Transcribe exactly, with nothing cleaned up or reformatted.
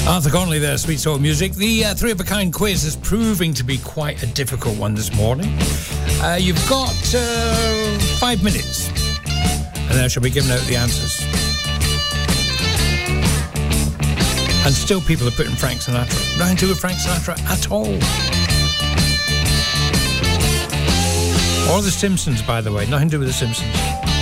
Arthur Conley there, Sweet Soul Music. The uh, three-of-a-kind quiz is proving to be quite a difficult one this morning. Uh, you've got uh, five minutes, and then I shall be giving out the answers. And still people are putting Frank Sinatra. Nothing to do with Frank Sinatra at all. Or The Simpsons, by the way. Nothing to do with The Simpsons.